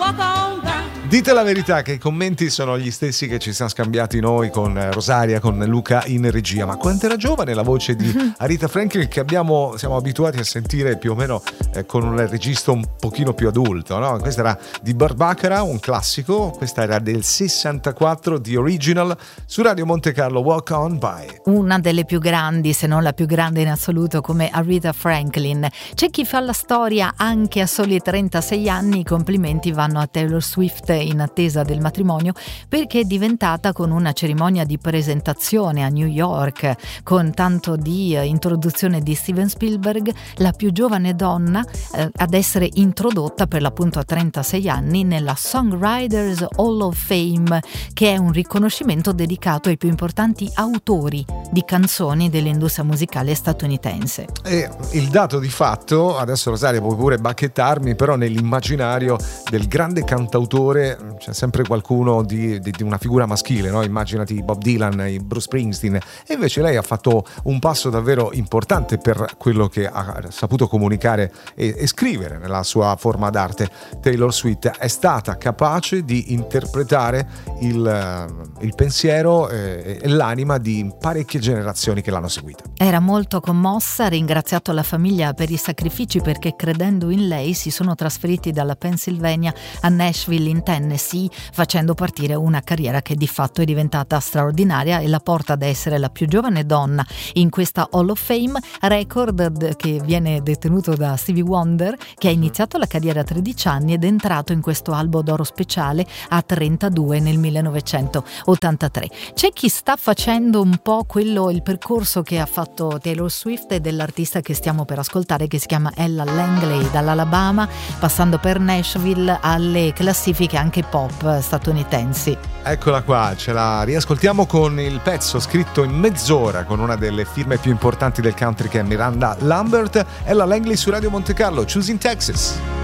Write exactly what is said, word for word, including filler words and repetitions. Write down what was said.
walk on by. Dite la verità che i commenti sono gli stessi che ci siamo scambiati noi con Rosaria, con Luca in regia. Ma quanto era giovane la voce di Aretha Franklin, che abbiamo, siamo abituati a sentire più o meno eh, con un registro un pochino più adulto, no? Questa era di Burt Bacharach, un classico. Questa era del sessantaquattro, di Original, su Radio Monte Carlo, Walk On By. Una delle più grandi, se non la più grande in assoluto, come Aretha Franklin. C'è chi fa la storia anche a soli trentasei anni. I complimenti vanno a Taylor Swift, in attesa del matrimonio, perché è diventata, con una cerimonia di presentazione a New York con tanto di eh, introduzione di Steven Spielberg, la più giovane donna eh, ad essere introdotta per l'appunto a trentasei anni nella Songwriters Hall of Fame, che è un riconoscimento dedicato ai più importanti autori di canzoni dell'industria musicale statunitense. E il dato di fatto, adesso Rosaria puoi pure bacchettarmi, però nell'immaginario del grande cantautore c'è sempre qualcuno di, di, di una figura maschile, no? Immaginati Bob Dylan, Bruce Springsteen, e invece lei ha fatto un passo davvero importante per quello che ha saputo comunicare e, e scrivere nella sua forma d'arte. Taylor Swift è stata capace di interpretare il, il pensiero e, e l'anima di parecchie generazioni che l'hanno seguita. Era molto commossa, ha ringraziato la famiglia per i sacrifici, perché credendo in lei si sono trasferiti dalla Pennsylvania a Nashville in Tennessee, facendo partire una carriera che di fatto è diventata straordinaria e la porta ad essere la più giovane donna in questa Hall of Fame, record che viene detenuto da Stevie Wonder, che ha iniziato la carriera a tredici anni ed è entrato in questo albo d'oro speciale a trentadue nel millenovecentottantatré. C'è chi sta facendo un po' quello, il percorso che ha fatto Taylor Swift e dell'artista che stiamo per ascoltare, che si chiama Ella Langley, dall'Alabama, passando per Nashville alle classifiche anche pop statunitensi. Eccola qua, ce la riascoltiamo con il pezzo scritto in mezz'ora con una delle firme più importanti del country, che è Miranda Lambert. Ella Langley su Radio Monte Carlo, Choosing Texas.